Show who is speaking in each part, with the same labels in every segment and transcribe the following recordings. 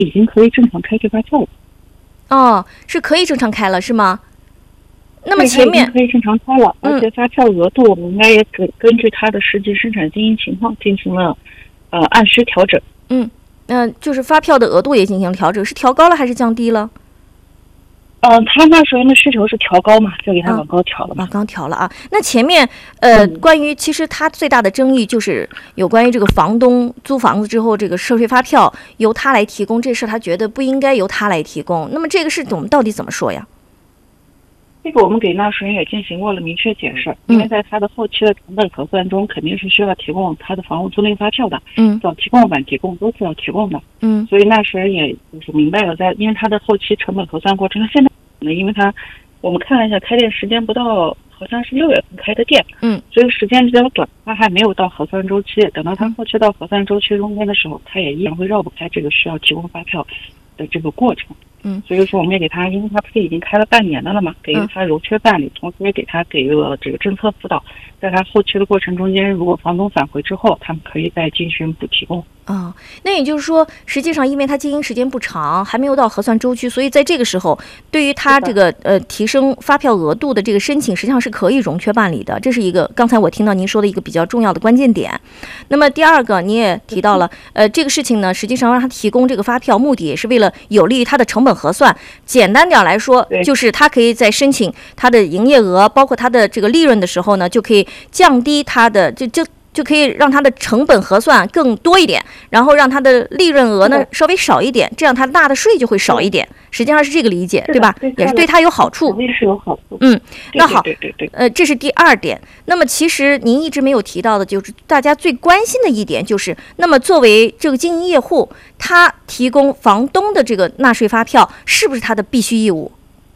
Speaker 1: 已经可以正常开对发票了。
Speaker 2: 哦，是可以正常开了是吗？那么前面
Speaker 1: 可以正常开了，而且发票额度我们应该也根据它的实际生产经营情况进行了按需调整。
Speaker 2: 就是发票的额度也进行了调整，是调高了还是降低了？
Speaker 1: 他那时候的需求是调高嘛，就给他往高调了嘛。
Speaker 2: 往高调了啊。那前面关于其实他最大的争议就是有关于这个房东租房子之后这个涉税发票由他来提供，这事他觉得不应该由他来提供。那么这个事我们到底怎么说呀？
Speaker 1: 这个我们给纳税人也进行过了明确解释，因为在他的后期的成本核算中，肯定是需要提供他的房屋租赁发票的，早提供晚提供都是要提供的，所以纳税人也就是明白了，因为他的后期成本核算过程，现在呢，因为我们看了一下开店时间不到，好像是6月份开的店，所以时间比较短，他还没有到核算周期，等到他后期到核算周期中间的时候，他也依然会绕不开这个需要提供发票的这个过程。所以说我们也给他，因为他不是已经开了半年的了嘛，给予他柔缺办理，同时也给他给予了这个政策辅导，在他后期的过程中间，如果房东返回之后，他们可以再进行补提供。
Speaker 2: 那也就是说，实际上因为他经营时间不长，还没有到核算周期，所以在这个时候，对于他这个提升发票额度的这个申请，实际上是可以容缺办理的。这是一个刚才我听到您说的一个比较重要的关键点。那么第二个，你也提到了，这个事情呢，实际上让他提供这个发票，目的也是为了有利于他的成本核算。简单点来说，就是他可以在申请他的营业额，包括他的这个利润的时候呢，就可以降低他的就可以让它的成本核算更多一点，然后让它的利润额呢稍微少一点，这样它纳的税就会少一点。实际上是这个理解，对吧？也是对它有好处。
Speaker 1: 肯定是有好处。
Speaker 2: 那好，
Speaker 1: 对，
Speaker 2: 这是第二点。那么其实您一直没有提到的，就是大家最关心的一点，就是那么作为这个经营业户，他提供房东的这个纳税发票，是不是他的必须义务？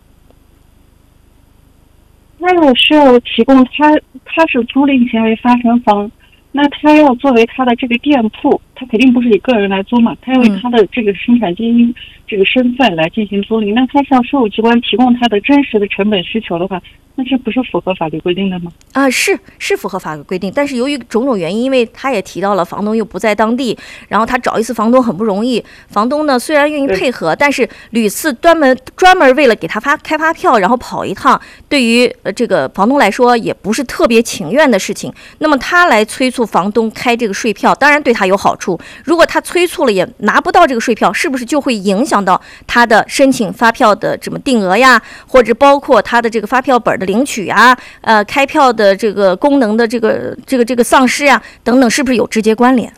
Speaker 1: 那需要提供他是租赁行为发生方。那他要作为他的这个店铺，他肯定不是以个人来租嘛，他要以他的这个生产经营这个身份来进行租赁。那他向税务机关提供他的真实的成本需求的话，那这不是符合法律规定的吗？是符合法律规定，但是由于种种原因，因为他也提到了房东又不在当地，然后他找一次房东很不容易，房东呢虽然愿意配合，但是屡次专门为了给他开发票，然后跑一趟，对于这个房东来说也不是特别情愿的事情。那么他来催促房东开这个税票，当然对他有好处。如果他催促了也拿不到这个税票，是不是就会影响到他的申请发票的怎么定额呀，或者包括他的这个发票本的领取啊，开票的这个功能的这个丧失呀等等，是不是有直接关联？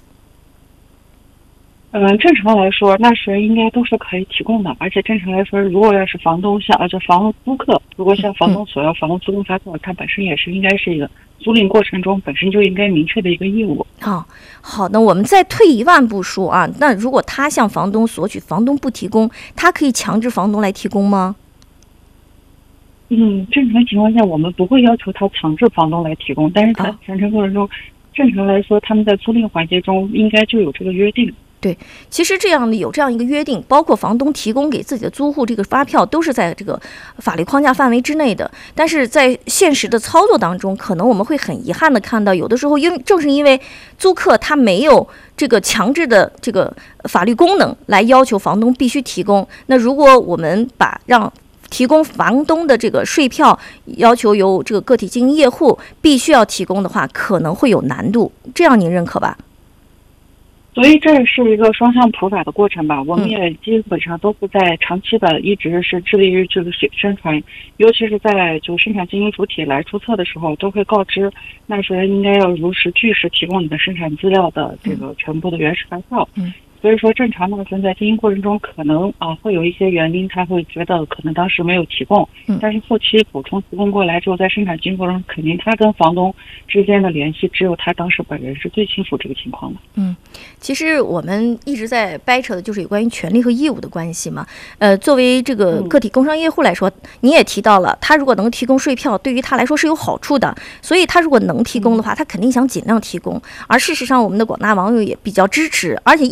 Speaker 1: 正常来说，纳税人应该都是可以提供的，而且正常来说，如果要是房东房屋租客，如果向房东索要房屋租赁发票，它本身也是应该是一个租赁过程中本身就应该明确的一个义务。
Speaker 2: 好，那我们再退一万步说啊，那如果他向房东索取，房东不提供，他可以强制房东来提供吗？
Speaker 1: 正常情况下，我们不会要求他强制房东来提供，但是他全程过程中，正常来说，他们在租赁环节中应该就有这个约定。
Speaker 2: 对，其实有这样一个约定，包括房东提供给自己的租户这个发票都是在这个法律框架范围之内的，但是在现实的操作当中，可能我们会很遗憾的看到，有的时候正是因为租客他没有这个强制的这个法律功能来要求房东必须提供，那如果我们让提供房东的这个税票要求由这个个体经营业户必须要提供的话，可能会有难度，这样您认可吧？
Speaker 1: 所以这是一个双向普法的过程吧，我们也基本上都是在长期的一直是致力于这个宣传，尤其是在就生产经营主体来注册的时候，都会告知纳税人应该要如实据实提供你的生产资料的这个全部的原始发票。所以说正常纳税人在经营过程中可能会有一些原因，他会觉得可能当时没有提供，但是后期补充提供过来之后，在生产经营过程中，肯定他跟房东之间的联系只有他当时本人是最清楚这个情况的。
Speaker 2: 其实我们一直在掰扯的就是有关于权利和义务的关系嘛。作为这个个体工商业户来说，你也提到了，他如果能提供税票，对于他来说是有好处的，所以他如果能提供的话，他肯定想尽量提供。而事实上，我们的广大网友也比较支持，而且依法纳税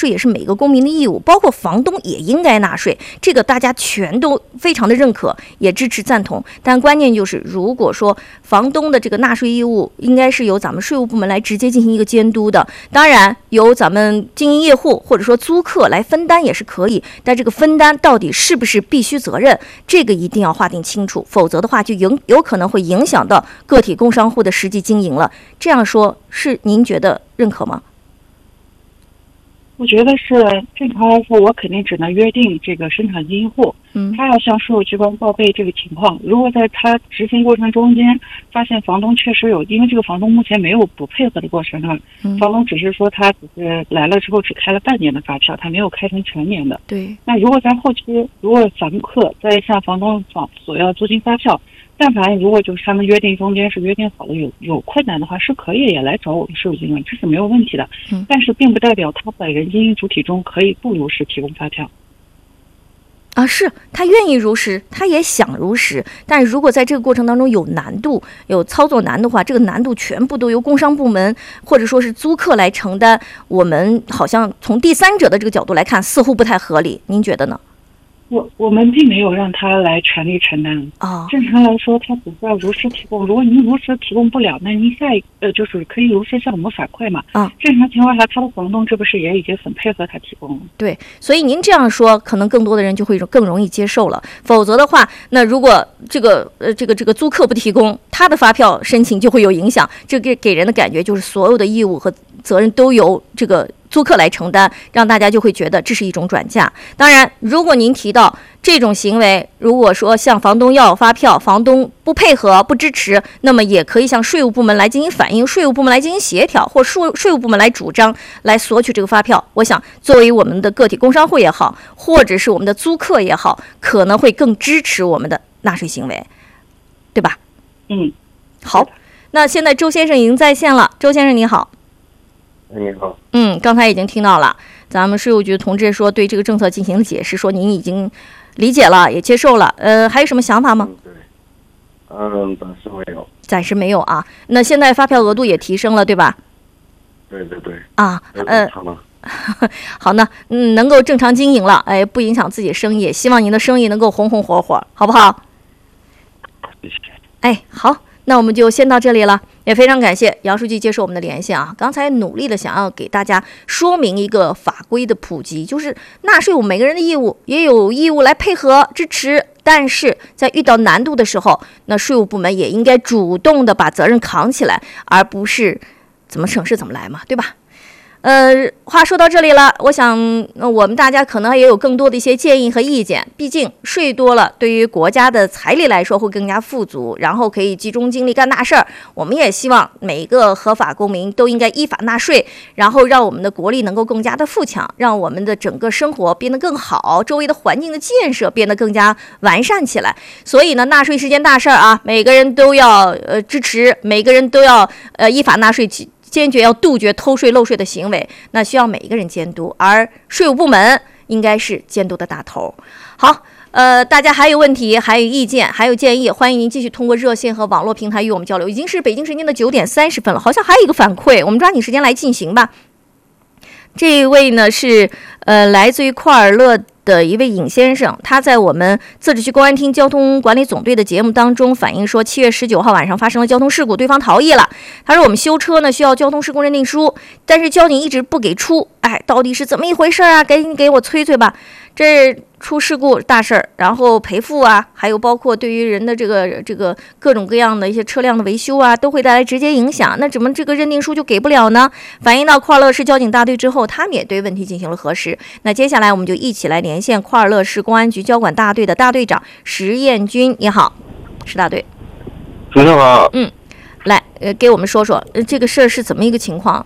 Speaker 2: 税也是每个公民的义务，包括房东也应该纳税，这个大家全都非常的认可，也支持赞同。但关键就是，如果说房东的这个纳税义务应该是由咱们税务部门来直接进行一个监督的，当然由咱们经营业户或者说租客来分担也是可以，但这个分担到底是不是必须责任，这个一定要划定清楚，否则的话就有可能会影响到个体工商户的实际经营了。这样说是您觉得认可吗？
Speaker 1: 我觉得是正常来说，我肯定只能约定这个生产经营户，他要向税务机关报备这个情况。如果在他执行过程中间发现房东确实有，因为这个房东目前没有不配合的过程啊，房东只是说他只是来了之后只开了半年的发票，他没有开成全年的。
Speaker 2: 对。
Speaker 1: 那如果在后期，如果房客在向房东索要租金发票，但凡如果就是他们约定中间是约定好的有困难的话，是可以也来找我们税务机关，这是没有问题的。但是并不代表他本人经营主体中可以不如实提供发票。
Speaker 2: 啊，是他愿意如实，他也想如实，但如果在这个过程当中有难度、有操作难的话，这个难度全部都由工商部门或者说是租客来承担，我们好像从第三者的这个角度来看，似乎不太合理。您觉得呢？
Speaker 1: 我们并没有让他来全力承担
Speaker 2: 啊。
Speaker 1: 正常来说，他只是要如实提供。如果您如实提供不了，那您就是可以如实向我们反馈嘛。啊，正常情况下，他的房东这不是也已经很配合他提供了？对，
Speaker 2: 所以您这样说，可能更多的人就会更容易接受了。否则的话，那如果这个租客不提供，他的发票申请就会有影响。这个给人的感觉就是所有的义务和责任都由这个租客来承担，让大家就会觉得这是一种转嫁。当然，如果您提到这种行为，如果说向房东要发票，房东不配合、不支持，那么也可以向税务部门来进行反映，税务部门来进行协调，或税务部门来主张来索取这个发票。我想，作为我们的个体工商户也好，或者是我们的租客也好，可能会更支持我们的纳税行为，对吧？好，那现在周先生已经在线了。周先生你好。
Speaker 3: 你好。
Speaker 2: 刚才已经听到了，咱们税务局的同志说对这个政策进行了解释，说您已经理解了，也接受了。还有什么想法吗？
Speaker 3: 对，暂时没有。
Speaker 2: 暂时没有啊。那现在发票额度也提升了，对吧？
Speaker 3: 对。
Speaker 2: 啊，好呢，能够正常经营了，不影响自己生意，希望您的生意能够红红火火，好不好？
Speaker 3: 谢谢。
Speaker 2: 好。那我们就先到这里了，也非常感谢杨书记接受我们的连线啊。刚才努力的想要给大家说明一个法规的普及，就是纳税我们每个人的义务，也有义务来配合支持，但是在遇到难度的时候，那税务部门也应该主动的把责任扛起来，而不是怎么省事怎么来嘛，对吧？话说到这里了，我想我们大家可能也有更多的一些建议和意见。毕竟税多了，对于国家的财力来说会更加富足，然后可以集中精力干大事儿。我们也希望每个合法公民都应该依法纳税，然后让我们的国力能够更加的富强，让我们的整个生活变得更好，周围的环境的建设变得更加完善起来。所以呢，纳税是件大事儿啊，每个人都要支持，每个人都要依法纳税，坚决要杜绝偷税漏税的行为，那需要每一个人监督，而税务部门应该是监督的大头。好，大家还有问题、还有意见、还有建议，欢迎您继续通过热线和网络平台与我们交流。已经是北京时间的9:30了，好像还有一个反馈，我们抓紧时间来进行吧。这一位呢是来自于库尔勒的一位尹先生，他在我们自治区公安厅交通管理总队的节目当中反映说，7月19号晚上发生了交通事故，对方逃逸了。他说我们修车呢需要交通事故认定书，但是交警一直不给出，到底是怎么一回事啊？赶紧给我催催吧。这出事故大事儿，然后赔付啊，还有包括对于人的这个各种各样的一些车辆的维修啊，都会带来直接影响。那怎么这个认定书就给不了呢？反映到库尔勒市交警大队之后，他们也对问题进行了核实。那接下来我们就一起来连线库尔勒市公安局交管大队的大队长石彦军。你好，石大队。
Speaker 3: 主持人好。
Speaker 2: 来，给我们说说这个事儿是怎么一个情况？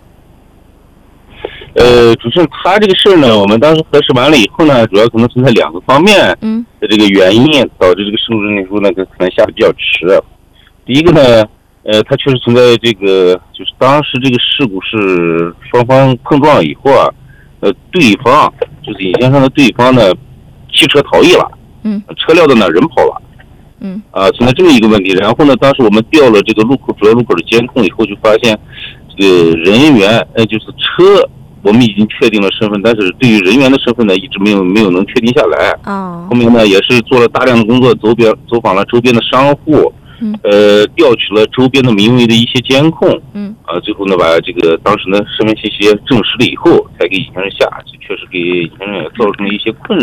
Speaker 3: 主持人，他这个事儿呢，我们当时核实完了以后呢，主要可能存在2个方面的这个原因，导致这个事故认定书呢可能下的比较迟。第一个呢，它确实存在这个，就是当时这个事故是双方碰撞以后啊，对方就是尹先生的对方呢，汽车逃逸了，车辆的呢人跑了，存在这么一个问题。然后呢，当时我们调了这个主要路口的监控以后，就发现这个人员就是车我们已经确定了身份，但是对于人员的身份呢，一直没有能确定下来。后面呢也是做了大量的工作，走访了周边的商户，调取了周边的民卫的一些监控，最后呢把这个当时的身份信息证实了以后，才给尹先生下，这确实给尹先生也造成了一些困扰。